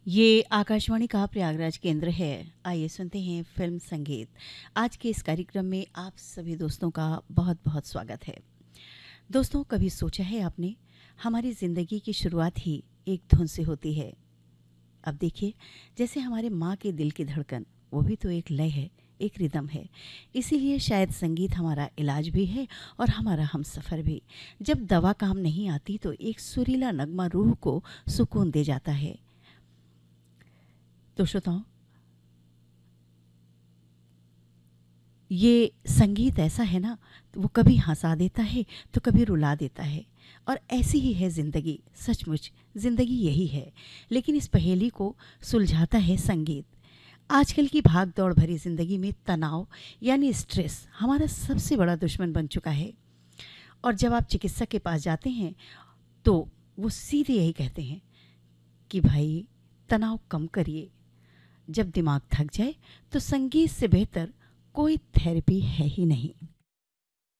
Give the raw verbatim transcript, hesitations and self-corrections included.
ये आकाशवाणी का प्रयागराज केंद्र है। आइए सुनते हैं फिल्म संगीत। आज के इस कार्यक्रम में आप सभी दोस्तों का बहुत बहुत स्वागत है। दोस्तों, कभी सोचा है आपने, हमारी ज़िंदगी की शुरुआत ही एक धुन से होती है। अब देखिए, जैसे हमारे माँ के दिल की धड़कन, वो भी तो एक लय है, एक रिदम है। इसीलिए शायद संगीत हमारा इलाज भी है और हमारा हमसफ़र भी। जब दवा काम नहीं आती तो एक सुरीला नगमा रूह को सुकून दे जाता है। तो श्रोताओं, ये संगीत ऐसा है ना, तो वो कभी हंसा देता है तो कभी रुला देता है। और ऐसी ही है ज़िंदगी। सचमुच ज़िंदगी यही है, लेकिन इस पहेली को सुलझाता है संगीत। आजकल की भाग दौड़ भरी ज़िंदगी में तनाव यानी स्ट्रेस हमारा सबसे बड़ा दुश्मन बन चुका है। और जब आप चिकित्सक के पास जाते हैं तो वो सीधे यही कहते हैं कि भाई, तनाव कम करिए। जब दिमाग थक जाए तो संगीत से बेहतर कोई थेरेपी है ही नहीं।